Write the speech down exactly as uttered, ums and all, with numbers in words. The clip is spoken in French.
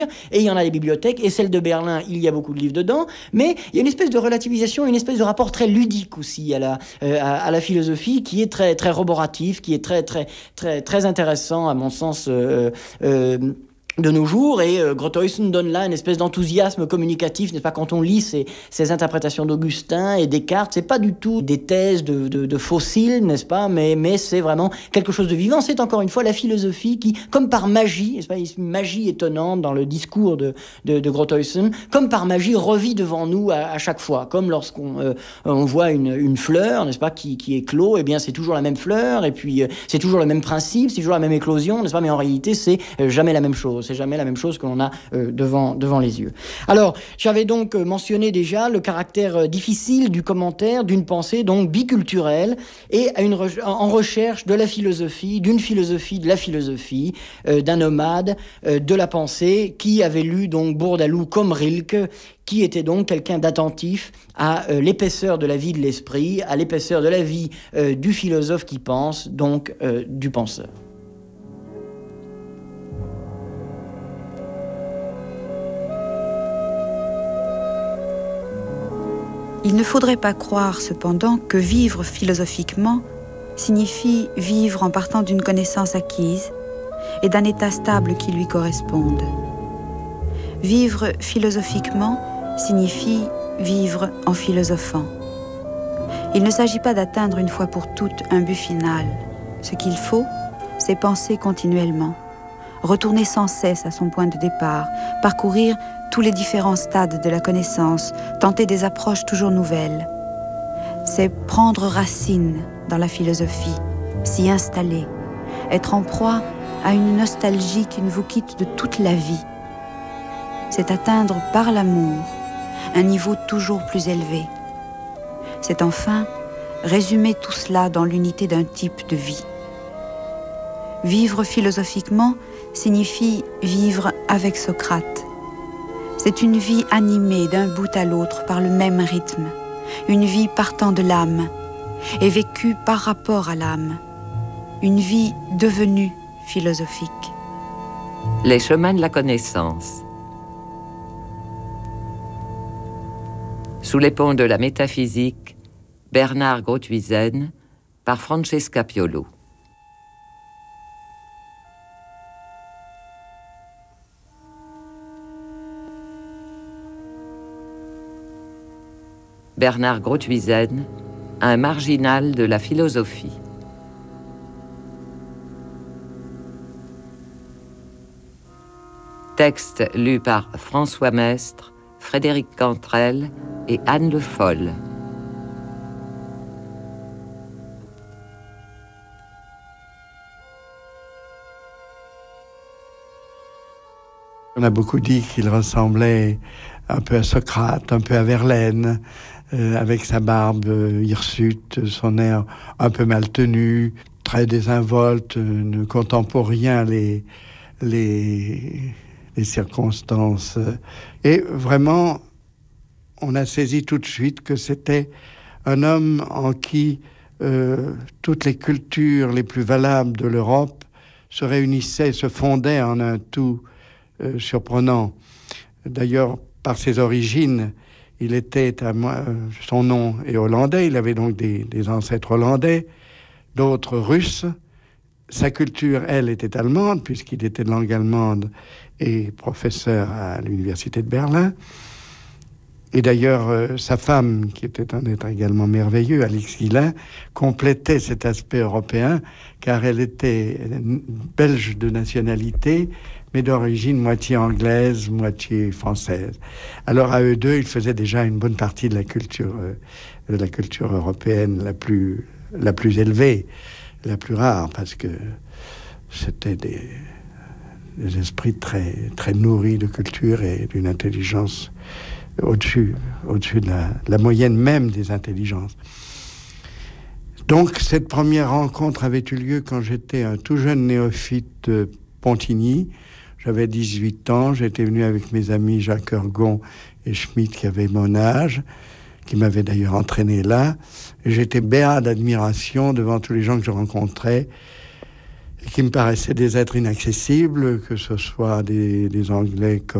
Et il y en a des bibliothèques, et celle de Berlin, il y a beaucoup de livres dedans, mais il y a une espèce de relativisation, une espèce de rapport très ludique aussi à la, euh, à, à la philosophie, qui est très, très roboratif, qui est très, très, très, très intéressant, à mon sens, euh, euh, de nos jours, et euh, Grotthuisen donne là une espèce d'enthousiasme communicatif, n'est-ce pas, quand on lit ces, ces interprétations d'Augustin et Descartes. C'est pas du tout des thèses de, de, de fossiles, n'est-ce pas, mais, mais c'est vraiment quelque chose de vivant. C'est encore une fois la philosophie qui, comme par magie, n'est-ce pas, une magie étonnante dans le discours de, de, de Grotthuisen, comme par magie revit devant nous à, à chaque fois, comme lorsqu'on euh, on voit une, une fleur, n'est-ce pas, qui, qui éclot, et bien c'est toujours la même fleur, et puis euh, c'est toujours le même principe, c'est toujours la même éclosion, n'est-ce pas, mais en réalité c'est euh, jamais la même chose. C'est jamais la même chose que l'on a euh, devant, devant les yeux. Alors, j'avais donc euh, mentionné déjà le caractère euh, difficile du commentaire, d'une pensée donc biculturelle, et à une re- en recherche de la philosophie, d'une philosophie de la philosophie, euh, d'un nomade euh, de la pensée, qui avait lu donc Bourdaloue comme Rilke, qui était donc quelqu'un d'attentif à euh, l'épaisseur de la vie de l'esprit, à l'épaisseur de la vie euh, du philosophe qui pense, donc euh, du penseur. Il ne faudrait pas croire cependant que vivre philosophiquement signifie vivre en partant d'une connaissance acquise et d'un état stable qui lui corresponde. Vivre philosophiquement signifie vivre en philosophant. Il ne s'agit pas d'atteindre une fois pour toutes un but final. Ce qu'il faut, c'est penser continuellement, retourner sans cesse à son point de départ, parcourir tous les différents stades de la connaissance, tenter des approches toujours nouvelles. C'est prendre racine dans la philosophie, s'y installer, être en proie à une nostalgie qui ne vous quitte de toute la vie. C'est atteindre par l'amour un niveau toujours plus élevé. C'est enfin résumer tout cela dans l'unité d'un type de vie. Vivre philosophiquement signifie vivre avec Socrate. C'est une vie animée d'un bout à l'autre par le même rythme, une vie partant de l'âme et vécue par rapport à l'âme, une vie devenue philosophique. Les chemins de la connaissance. Sous les ponts de la métaphysique, Bernard Grotthuisen, par Francesca Piolo. Bernard Grotthuisen, un marginal de la philosophie. Texte lu par François Mestre, Frédéric Cantrel et Anne Le Foll. On a beaucoup dit qu'il ressemblait un peu à Socrate, un peu à Verlaine, euh, avec sa barbe euh, hirsute, son air un peu mal tenu, très désinvolte, euh, ne comptant pour rien les, les, les circonstances. Et vraiment, on a saisi tout de suite que c'était un homme en qui euh, toutes les cultures les plus valables de l'Europe se réunissaient, se fondaient en un tout euh, surprenant. D'ailleurs, par ses origines, il était, à moi, son nom est hollandais, il avait donc des, des ancêtres hollandais, d'autres russes. Sa culture, elle, était allemande, puisqu'il était de langue allemande et professeur à l'université de Berlin. Et d'ailleurs, euh, sa femme, qui était un être également merveilleux, Alix Guillain, complétait cet aspect européen, car elle était belge de nationalité, mais d'origine moitié anglaise, moitié française. Alors à eux deux, ils faisaient déjà une bonne partie de la culture, euh, de la culture européenne la plus, la plus élevée, la plus rare, parce que c'était des, des esprits très, très nourris de culture et d'une intelligence au-dessus, au-dessus de la, la moyenne même des intelligences. Donc cette première rencontre avait eu lieu quand j'étais un tout jeune néophyte de Pontigny. J'avais dix-huit ans, j'étais venu avec mes amis Jacques Ergon et Schmitt qui avaient mon âge, qui m'avaient d'ailleurs entraîné là. Et j'étais béat d'admiration devant tous les gens que je rencontrais. et qui me paraissaient des êtres inaccessibles, que ce soit des, des Anglais comme